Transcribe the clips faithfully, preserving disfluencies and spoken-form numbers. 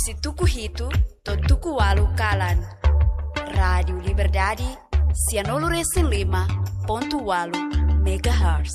se tuku hitu, to tuku walu kalan. Rádio Liberdade, cianolo recém lima, ponto walu, megahertz.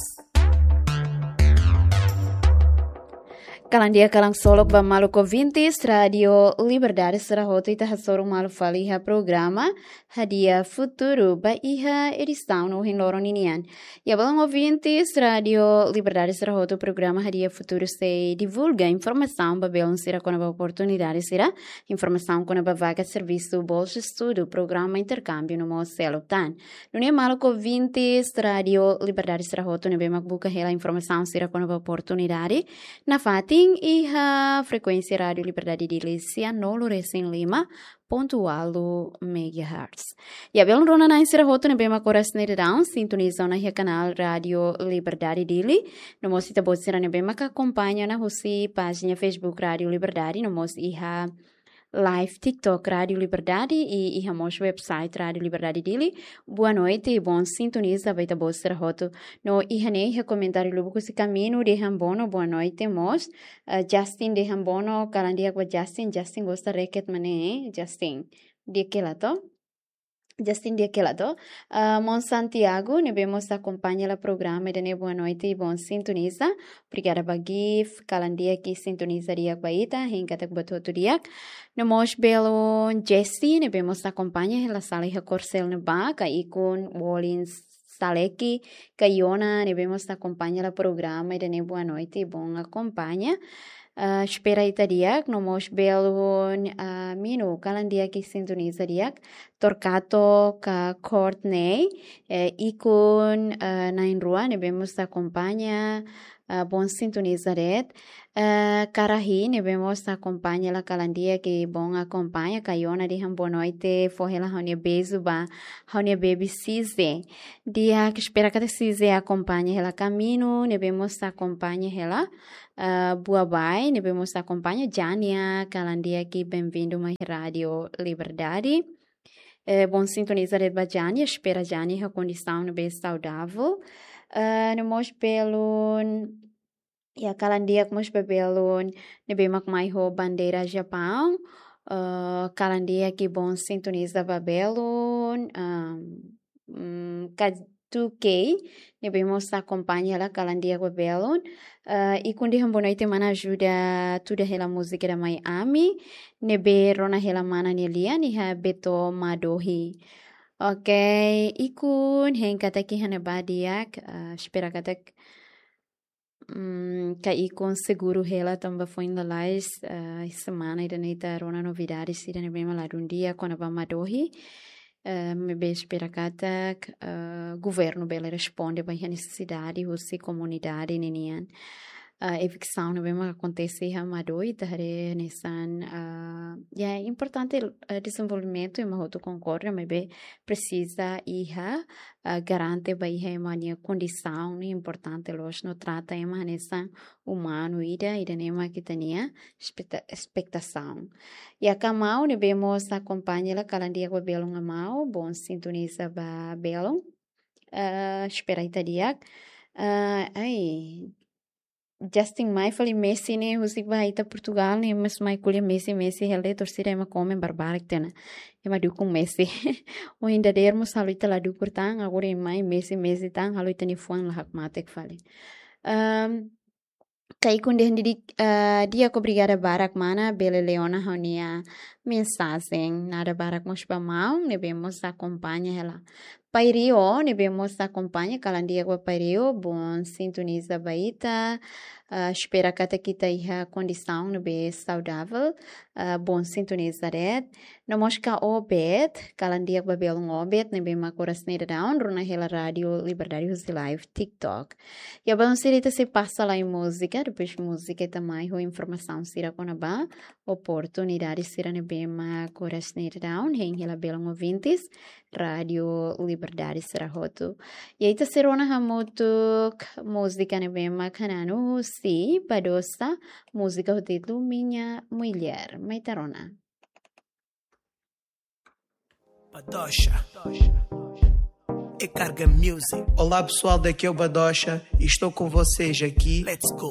Kalang dia kalang solok ba malu kovintis Radio Liberdade serahota ita hasoro malu faliha programa Hadia Futuro ba iha edição no hinloro ninian. Ya balang ouvintes Radio Liberdade serahota programa Hadia Futuro se divulga informação ba belon sira com a oportunidade sira informação com a vaga serviço bolsa estudo programa intercâmbio no mocelo tan. No ne malu kovintis Radio Liberdade serahota ne be makbuka hela informação sira com a oportunidade na fati e a frequência Rádio Liberdade de Lícia no recém lima ponto walu megahertz. E a belo rona na insira roto nebe ma coras neirão sintoniza na canal Rádio Liberdade Dili. No mos ita botsira nebe ma acompanha na husi página Facebook Rádio Liberdade no mos iha live TikTok Rádio Liberdade e iha mos website Rádio Liberdade Dili. Boa noite e bom sintoniza baita botsira roto. No iha ne iha comentário lubu se caminho de Hambono. Boa noite mos. Uh, Justin de Hambono kalandia kwa Justin. Justin gosta reket mane Justin. De que lado? Justin de que lado? Uh, Mon Santiago, ne vemos acompanha o programa de boa noite e bom sintoniza. Obrigada bagif, kalandia que sintoniza dia baita, hinga tak batoto dia. No mos belo Jesse, ne vemos acompanha la sala ha corcel ne ba, ka ikon Wallins Saleki, Caiona, ne vemos acompanha o programa de boa noite e bom acompanha. Uh, espera itadiak, no mos belo uh, minu, kalandia que sintoniza diak, Torcato ka Courtney, eh, ikon uh, na inrua, ne vemos acompanha, uh, bom sintoniza red, uh, Carahi, ne vemos acompanha la kalandia que bom acompanha, Caiona de boa noite, forrela haunia beijo ba, haunia baby Cize, diak, espera que Cize acompanha ela caminho, ne vemos acompanha ela, Uh, boa bye, ne vemos acompanha Jania, kalandia aqui, bem-vindo mais Rádio Liberdade. Uh, bom sintonizar de Jania, espera Jania a condição no bem saudável. Uh, no mos pelo e a kalandia que mos pelo ne vemos mais ho bandeira Japão. Uh, kalandia que bom sintonizar babelo. Um, um, tu que ne vemos acompanha la kalandia babelo. Uh, e quando eu noite mana ajuda toda a música da Miami, nebe rona hela mana nelia ni ha beto madohi. Ok, e kun hen kata ki hana badiak, uh, espera kata um, ka ikon seguro hela tamba foi na lais uh, semana ida neita rona novidades ida nebe maladundia quando ba madohi. Uh, me be espera kata uh, governo bela responde para a necessidade ou comunidade nenian uh, evicção não bem acontece amador e tare nessan uh, é importante uh, desenvolvimento e uma outro concorda mas bem precisa iha uh, garante para iha uma condição importante los no trata é uma nessan humano ida ida nema que tinha expectação e a camau ne vemos acompanha la calandia com belong amau bom sintoniza ba belong uh, espera itadiak uh, ai Justin mai fali Messi ne husik ba ita Portugal ne mas mai kulia Messi Messi hele torcida ema come barbarik tena ema du com Messi o ainda dermos halu ita la du kurtang agora mai Messi Messi tang halu ita ni fuan la hak matek fali um, Kai kunde hendidik uh, dia ko brigada barak mana bele leona honia mensagem nada barak mos pa mau ne vemos acompanha ela Pairio ne vemos acompanha kalandia ko Pairio bom sintoniza baita uh, espera kata kita iha condição no be saudável uh, bom sintoniza red no mosca obed kalandia ko belong obed ne be makoras ne down runa hela Radio Liberdade Husi live TikTok e a bom serita se passa lá em música depois música também ho informação sira kona ba oportunidade sira ne be makoras ne down hen hela belong ouvintes Radio Liberdade Serahoto. E aí tá serona hamutuk música ne be makananu si padosa música o título Minha Mulher Maitarona. Badocha e Carga Music. Olá pessoal, daqui é o Badocha e estou com vocês aqui. Let's go.